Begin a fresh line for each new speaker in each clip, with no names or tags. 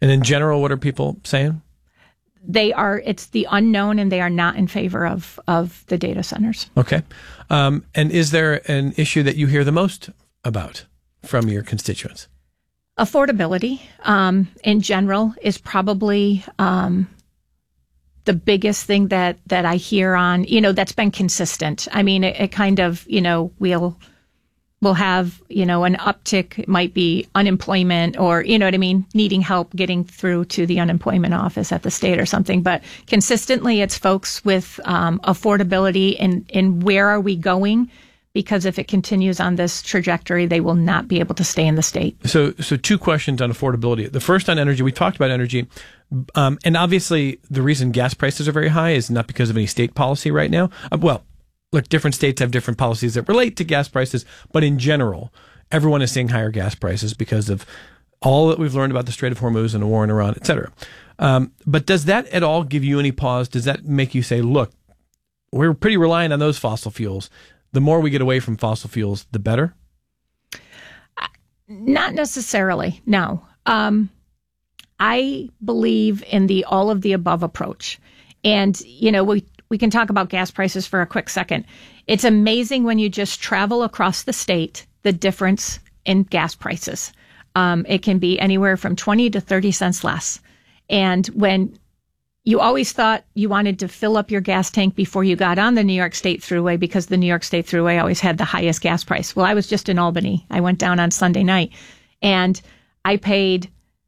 And in general, what are people saying?
It's the unknown, and they are not in favor of the data centers.
Okay. And is there an issue that you hear the most about from your constituents?
Affordability, in general, is probably the biggest thing that I hear on, that's been consistent. I mean, it kind of, we'll have, an uptick. It might be unemployment or, needing help getting through to the unemployment office at the state or something. But consistently, it's folks with affordability and where are we going? Because if it continues on this trajectory, they will not be able to stay in the state. So
2 questions on affordability. The first on energy, we talked about energy. And obviously, the reason gas prices are very high is not because of any state policy right now. Look, different states have different policies that relate to gas prices. But in general, everyone is seeing higher gas prices because of all that we've learned about the Strait of Hormuz and the war in Iran, et cetera. But does that at all give you any pause? Does that make you say, look, we're pretty reliant on those fossil fuels. The more we get away from fossil fuels, the better?
Not necessarily, no. I believe in the all of the above approach. And, we can talk about gas prices for a quick second. It's amazing when you just travel across the state, the difference in gas prices. It can be anywhere from 20 to 30 cents less. And when you always thought you wanted to fill up your gas tank before you got on the New York State Thruway because the New York State Thruway always had the highest gas price. Well, I was just in Albany. I went down on Sunday night and I paid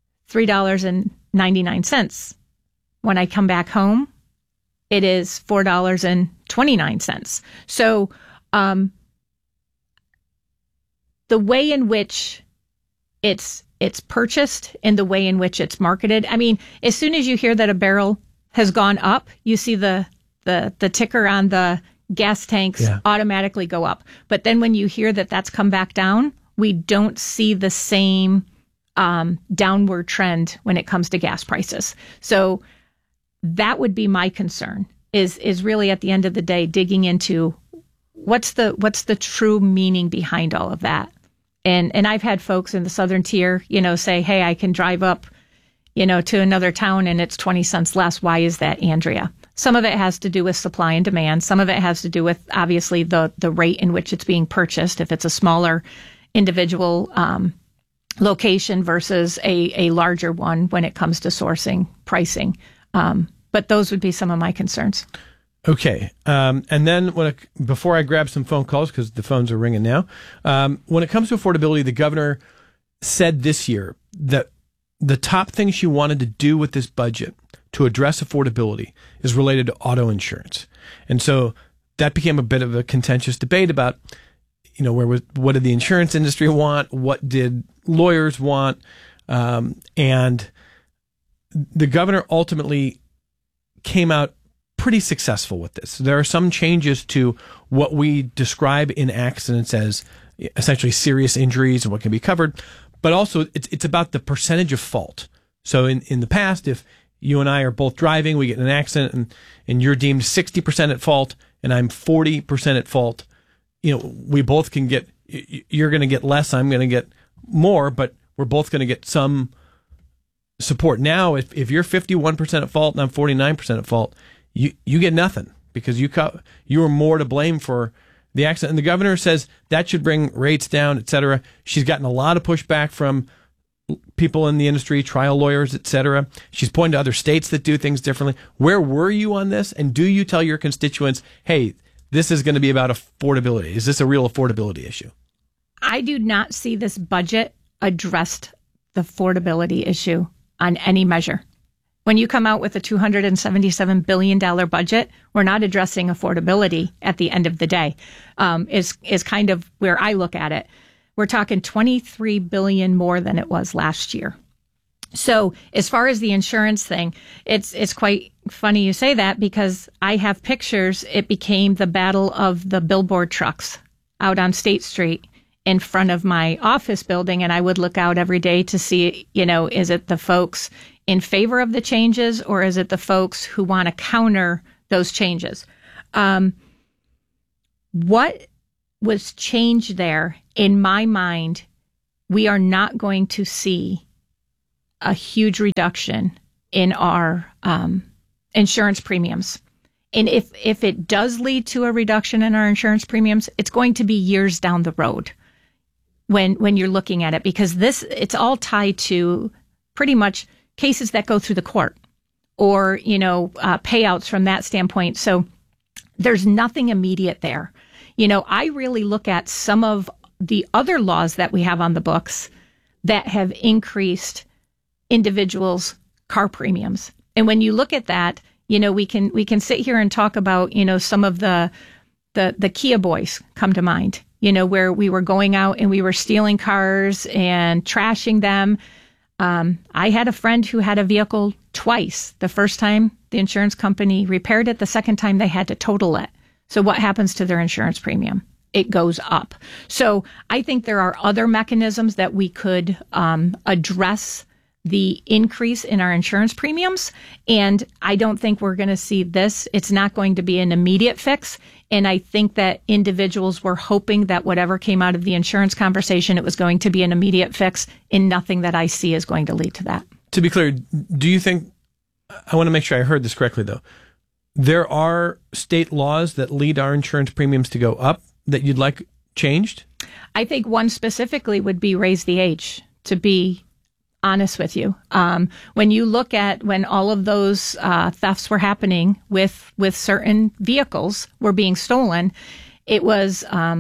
$3.99. When I come back home, it is $4.29. So the way in which it's purchased and the way in which it's marketed. I mean, as soon as you hear that a barrel has gone up, you see the ticker on the gas tanks automatically go up. But then when you hear that that's come back down, we don't see the same downward trend when it comes to gas prices. So that would be my concern is really at the end of the day digging into what's the true meaning behind all of that. And I've had folks in the southern tier, say, hey, I can drive up, to another town and it's 20 cents less. Why is that, Andrea? Some of it has to do with supply and demand. Some of it has to do with, obviously, the rate in which it's being purchased. If it's a smaller individual location versus a larger one when it comes to sourcing, pricing. But those would be some of my concerns.
Okay. And then before I grab some phone calls, because the phones are ringing now, when it comes to affordability, the governor said this year that the top thing she wanted to do with this budget to address affordability is related to auto insurance. And so that became a bit of a contentious debate about, what did the insurance industry want? What did lawyers want? And the governor ultimately came out pretty successful with this. There are some changes to what we describe in accidents as essentially serious injuries and what can be covered, but also it's about the percentage of fault. So in the past, if you and I are both driving, we get in an accident and you're deemed 60% at fault and I'm 40% at fault, we both can get, you're going to get less, I'm going to get more, but we're both going to get some support. Now, if you're 51% at fault and I'm 49% at fault, you get nothing because you are more to blame for the accident. And the governor says that should bring rates down, et cetera. She's gotten a lot of pushback from people in the industry, trial lawyers, et cetera. She's pointing to other states that do things differently. Where were you on this? And do you tell your constituents, hey, this is going to be about affordability? Is this a real affordability issue?
I do not see this budget addressed the affordability issue on any measure. When you come out with a $277 billion budget, we're not addressing affordability at the end of the day, is kind of where I look at it. We're talking $23 billion more than it was last year. So as far as the insurance thing, it's quite funny you say that because I have pictures. It became the battle of the billboard trucks out on State Street in front of my office building. And I would look out every day to see, is it the folks in favor of the changes or is it the folks who want to counter those changes? What was changed there, in my mind, we are not going to see a huge reduction in our insurance premiums. And if it does lead to a reduction in our insurance premiums, it's going to be years down the road when you're looking at it, because it's all tied to pretty much cases that go through the court or, payouts from that standpoint. So there's nothing immediate there. I really look at some of the other laws that we have on the books that have increased individuals' car premiums. And when you look at that, we can sit here and talk about, some of the Kia boys come to mind, where we were going out and we were stealing cars and trashing them. I had a friend who had a vehicle twice. The first time the insurance company repaired it, the second time they had to total it. So what happens to their insurance premium? It goes up. So I think there are other mechanisms that we could address the increase in our insurance premiums. And I don't think we're going to see this. It's not going to be an immediate fix. And I think that individuals were hoping that whatever came out of the insurance conversation, it was going to be an immediate fix, and nothing that I see is going to lead to that.
To be clear, do you think, I want to make sure I heard this correctly though, there are state laws that lead our insurance premiums to go up that you'd like changed?
I think one specifically would be raise the age, to be honest with you. When you look at when all of those thefts were happening with certain vehicles were being stolen, it was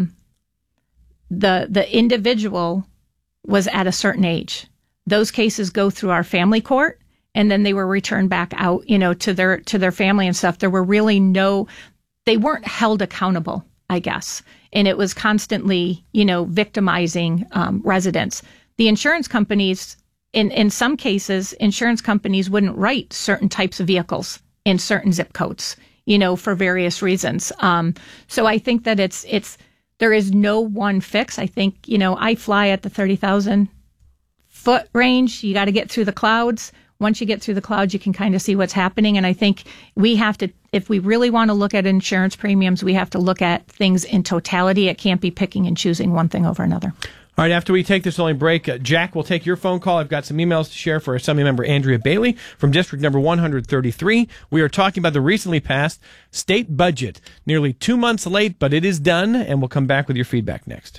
the individual was at a certain age. Those cases go through our family court, and then they were returned back out, to their family and stuff. There were really they weren't held accountable, I guess. And it was constantly, victimizing residents. The insurance companies, in some cases, insurance companies wouldn't write certain types of vehicles in certain zip codes, for various reasons. So I think that there is no one fix. I think, I fly at the 30,000 foot range. You got to get through the clouds. Once you get through the clouds, you can kind of see what's happening. And I think we have to, if we really want to look at insurance premiums, we have to look at things in totality. It can't be picking and choosing one thing over another.
All right, after we take this only break, Jack will take your phone call. I've got some emails to share for Assembly Member Andrea Bailey from District Number 133. We are talking about the recently passed state budget. Nearly 2 months late, but it is done, and we'll come back with your feedback next.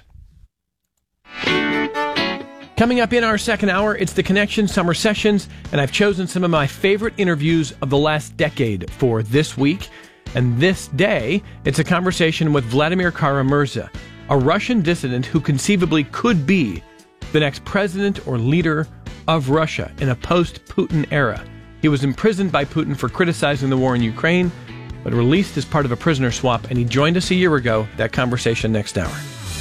Coming up in our second hour, it's the Connection Summer Sessions, and I've chosen some of my favorite interviews of the last decade for this week. And this day, it's a conversation with Vladimir Kara-Murza, a Russian dissident who conceivably could be the next president or leader of Russia in a post-Putin era. He was imprisoned by Putin for criticizing the war in Ukraine, but released as part of a prisoner swap, and he joined us a year ago. That conversation next hour.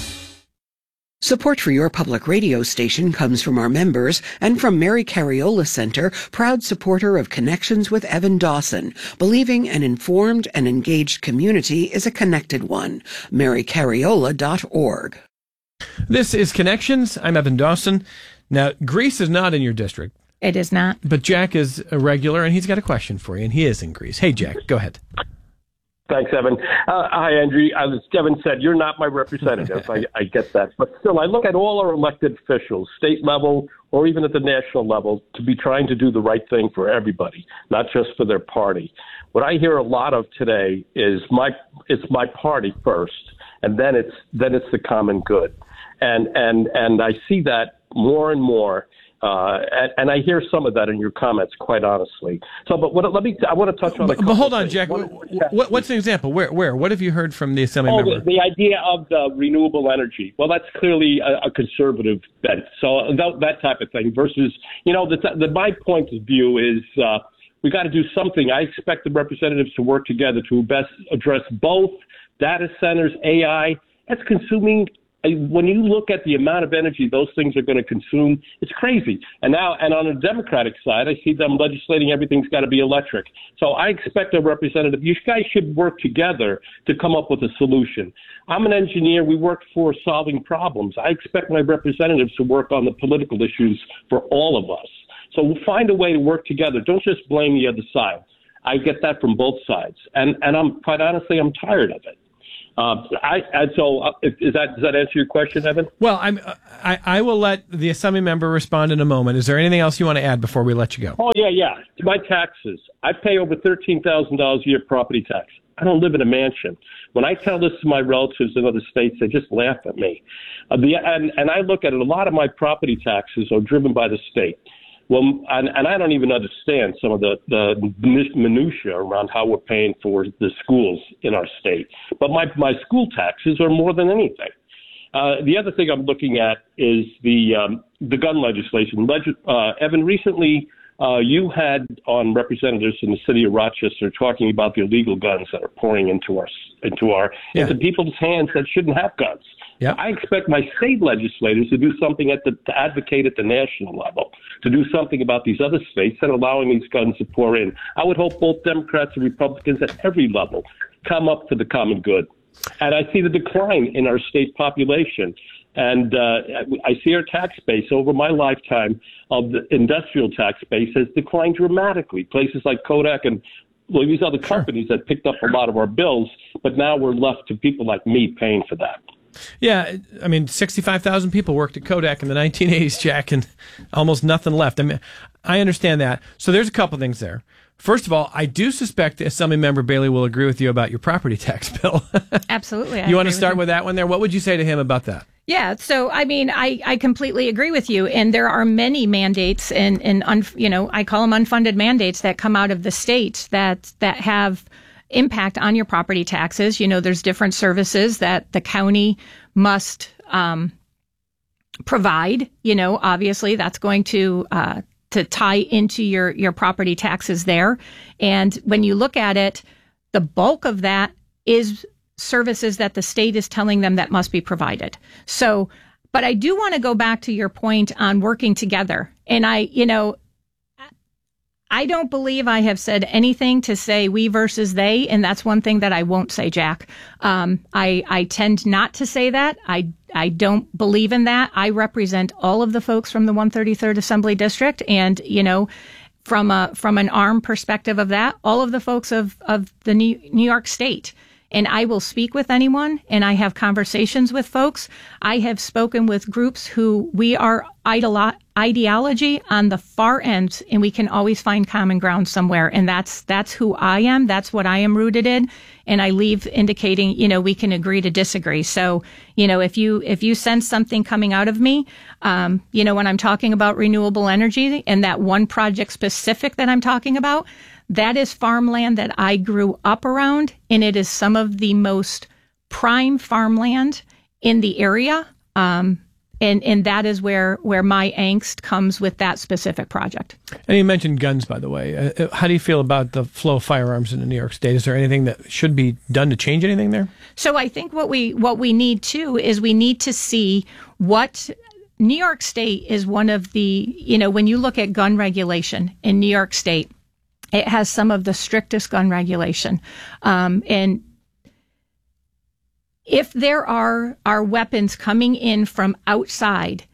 Support for your public radio station comes from our members and from Mary Cariola Center, proud supporter of Connections with Evan Dawson, believing an informed and engaged community is a connected one. MaryCariola.org.
This is Connections. I'm Evan Dawson. Now, Greece is not in your district.
It is not.
But Jack is a regular, and he's got a question for you, and he is in Greece. Hey, Jack, go ahead.
Thanks, Evan. Hi, Andrew. As Kevin said, you're not my representative. I get that. But still, I look at all our elected officials, state level or even at the national level, to be trying to do the right thing for everybody, not just for their party. What I hear a lot of today is it's my party first, and then it's the common good. And I see that more and more. And I hear some of that in your comments, quite honestly. So, but I want to touch on.
But hold on, Jack. What's an example? Where? What have you heard from the Assembly member?
The idea of the renewable energy. Well, that's clearly a conservative bent. So that type of thing. Versus, my point of view is we got to do something. I expect the representatives to work together to best address both data centers, AI. That's consuming. When you look at the amount of energy those things are going to consume, it's crazy. And on the Democratic side, I see them legislating everything's got to be electric. So I expect a representative. You guys should work together to come up with a solution. I'm an engineer. We work for solving problems. I expect my representatives to work on the political issues for all of us. So we'll find a way to work together. Don't just blame the other side. I get that from both sides. And I'm quite honestly, I'm tired of it. Does that answer your question, Evan?
Well, I will let the Assembly member respond in a moment. Is there anything else you want to add before we let you go?
Oh, yeah. My taxes. I pay over $13,000 a year property tax. I don't live in a mansion. When I tell this to my relatives in other states, they just laugh at me. And I look at it, a lot of my property taxes are driven by the state. Well, and I don't even understand some of the minutiae around how we're paying for the schools in our state. But my school taxes are more than anything. The other thing I'm looking at is the gun legislation. Evan, recently you had on representatives in the city of Rochester talking about the illegal guns that are pouring into people's hands that shouldn't have guns.
Yep.
I expect my state legislators to do something to advocate at the national level, to do something about these other states that are allowing these guns to pour in. I would hope both Democrats and Republicans at every level come up for the common good. And I see the decline in our state population. And I see our tax base over my lifetime of the industrial tax base has declined dramatically. Places like Kodak and these other companies that picked up a lot of our bills, but now we're left to people like me paying for that.
Yeah, I mean, 65,000 people worked at Kodak in the 1980s, Jack, and almost nothing left. I mean, I understand that. So there's a couple things there. First of all, I do suspect Assemblymember Bailey will agree with you about your property tax bill.
Absolutely.
You want to start with that one there? What would you say to him about that?
Yeah, so I mean, I completely agree with you, and there are many mandates and I call them unfunded mandates that come out of the state that have impact on your property taxes. You know, there's different services that the county must provide. You know, obviously that's going to tie into your property taxes there. And when you look at it, the bulk of that is services that the state is telling them that must be provided. So, but I do want to go back to your point on working together. And I don't believe I have said anything to say we versus they, and that's one thing that I won't say, Jack. I tend not to say that. I don't believe in that. I represent all of the folks from the 133rd Assembly District, and from an arm perspective of that, all of the folks of the New York State. And I will speak with anyone, and I have conversations with folks. I have spoken with groups who we are ideology on the far end, and we can always find common ground somewhere. And that's who I am. That's what I am rooted in. And I leave indicating, we can agree to disagree. So, if you sense something coming out of me, when I'm talking about renewable energy and that one project specific that I'm talking about, that is farmland that I grew up around, and it is some of the most prime farmland in the area. And that is where my angst comes with that specific project.
And you mentioned guns, by the way. How do you feel about the flow of firearms in New York State? Is there anything that should be done to change anything there? So
I think what we need too is we need to see what New York State is one of the, when you look at gun regulation in New York State, it has some of the strictest gun regulation. And if there are weapons coming in from outside,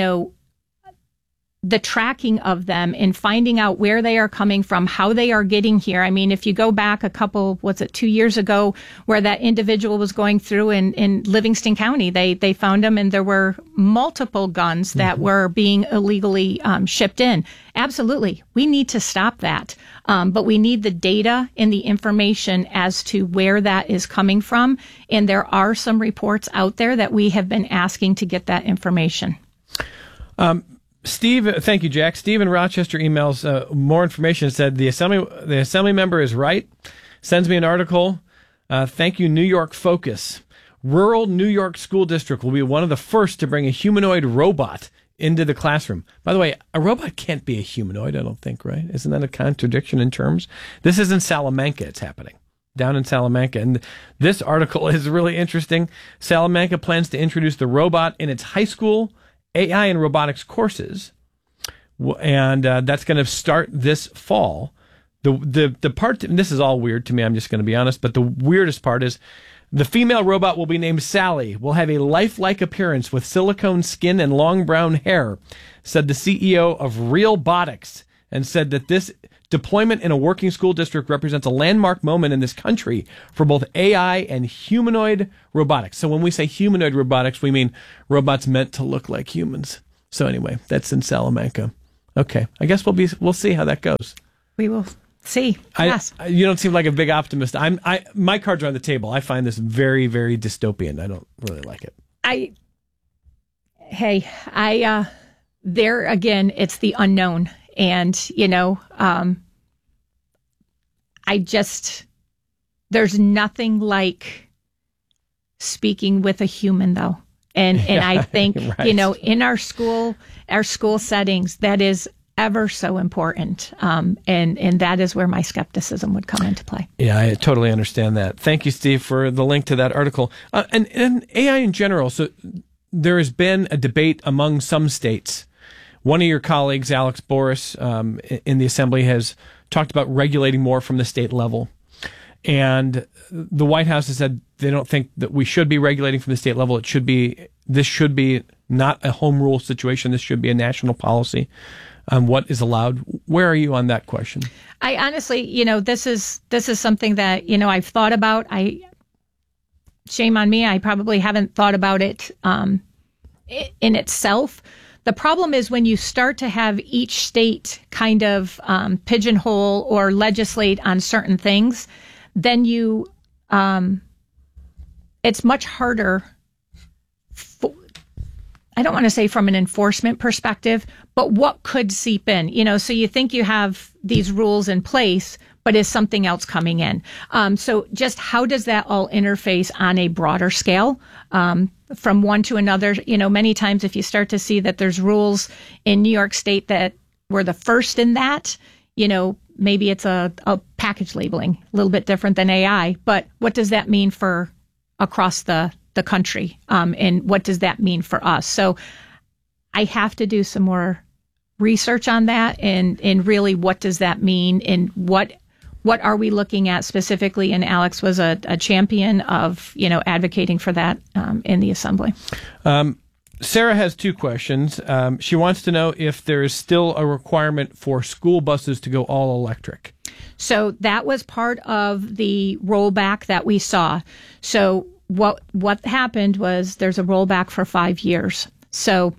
the tracking of them and finding out where they are coming from, how they are getting here. I mean, if you go back 2 years ago, where that individual was going through in Livingston County, they found them, and there were multiple guns that were being illegally shipped in. Absolutely. We need to stop that. But we need the data and the information as to where that is coming from. And there are some reports out there that we have been asking to get that information.
Steve, thank you, Jack. Steve in Rochester emails more information. Said the assembly member is right. Sends me an article. Thank you, New York Focus. Rural New York School District will be one of the first to bring a humanoid robot into the classroom. By the way, a robot can't be a humanoid, I don't think, right? Isn't that a contradiction in terms? This is in Salamanca. It's happening down in Salamanca. And this article is really interesting. Salamanca plans to introduce the robot in its high school AI and robotics courses, and that's going to start this fall. The part, and this is all weird to me, I'm just going to be honest, but the weirdest part is the female robot will be named Sally, will have a lifelike appearance with silicone skin and long brown hair, said the CEO of Realbotics, and said that this deployment in a working school district represents a landmark moment in this country for both AI and humanoid robotics. So when we say humanoid robotics, we mean robots meant to look like humans. So anyway, that's in Salamanca. Okay, I guess we'll see how that goes.
We will see. Yes.
You don't seem like a big optimist. My cards are on the table. I find this very, very dystopian. I don't really like it. There again, it's the unknown. And, there's nothing like speaking with a human, though. And I think,
right. In our school settings, that is ever so important. And that is where my skepticism would come into play.
Yeah, I totally understand that. Thank you, Steve, for the link to that article. And AI in general. So there has been a debate among some states. One of your colleagues, Alex Boris, in the Assembly, has talked about regulating more from the state level. And the White House has said they don't think that we should be regulating from the state level. This should be not a home rule situation. This should be a national policy on what is allowed. Where are you on that question?
I honestly, this is something that, I've thought about. Shame on me. I probably haven't thought about it in itself. The problem is when you start to have each state kind of pigeonhole or legislate on certain things, then it's much harder. I don't want to say from an enforcement perspective, but what could seep in? So you think you have these rules in place, but is something else coming in? So just how does that all interface on a broader scale? From one to another, many times if you start to see that there's rules in New York State that were the first in that, maybe it's a package labeling, a little bit different than AI, but what does that mean for across the country? And what does that mean for us? So I have to do some more research on that and really what does that mean and what are we looking at specifically? And Alex was a champion of, advocating for that in the Assembly.
Sarah has two questions. She wants to know if there is still a requirement for school buses to go all electric.
So that was part of the rollback that we saw. So what happened was there's a rollback for 5 years. So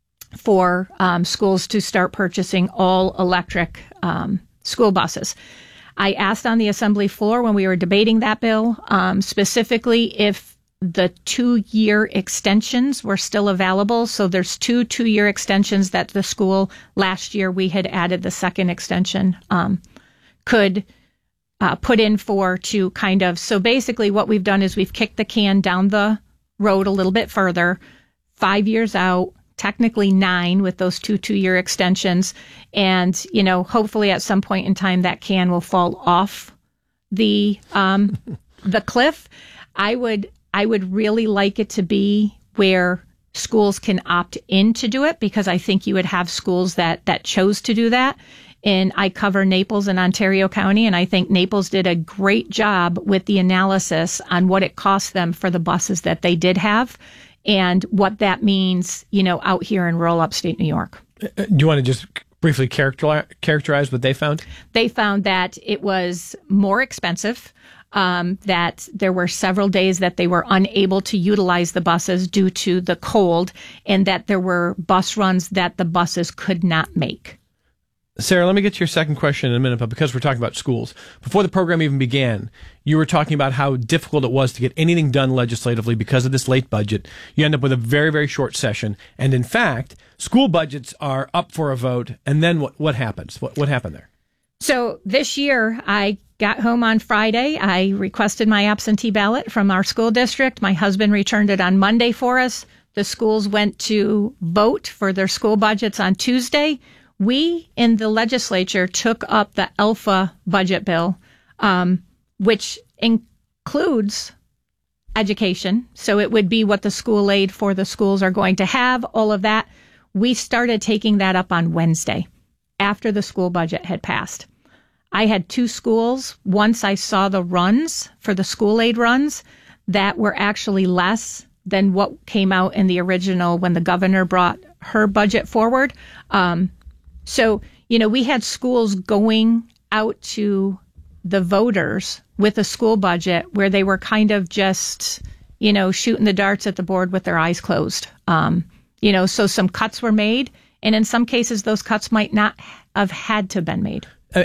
for schools to start purchasing all electric school buses. I asked on the Assembly floor when we were debating that bill, specifically if the 2-year extensions were still available. So there's 2-year extensions that the school last year we had added the second extension could put in for to kind of. So basically what we've done is we've kicked the can down the road a little bit further, 5 years out. Technically 9 with those 2-year extensions. And, hopefully at some point in time that can will fall off the cliff. I would really like it to be where schools can opt in to do it because I think you would have schools that chose to do that. And I cover Naples and Ontario County, and I think Naples did a great job with the analysis on what it cost them for the buses that they did have. And what that means, out here in rural upstate New York.
Do you want to just briefly characterize what they found?
They found that it was more expensive, that there were several days that they were unable to utilize the buses due to the cold, and that there were bus runs that the buses could not make.
Sarah, let me get to your second question in a minute, but because we're talking about schools, before the program even began, you were talking about how difficult it was to get anything done legislatively because of this late budget. You end up with a very, very short session. And in fact, school budgets are up for a vote. And then what happens? What happened there?
So this year, I got home on Friday. I requested my absentee ballot from our school district. My husband returned it on Monday for us. The schools went to vote for their school budgets on Tuesday. We in the legislature took up the ALPHA budget bill, which includes education. So it would be what the school aid for the schools are going to have, all of that. We started taking that up on Wednesday after the school budget had passed. I had 2 schools. Once I saw the runs for the school aid runs that were actually less than what came out in the original when the governor brought her budget forward. So, we had schools going out to the voters with a school budget where they were kind of just, shooting the darts at the board with their eyes closed. So some cuts were made, and in some cases, those cuts might not have had to been made.